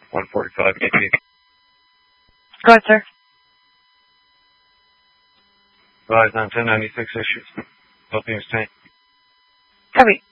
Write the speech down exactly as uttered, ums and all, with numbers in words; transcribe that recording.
one forty-five, K P. Go ahead, sir. Rise on ten ninety-six issues. Opium's tank. Copy.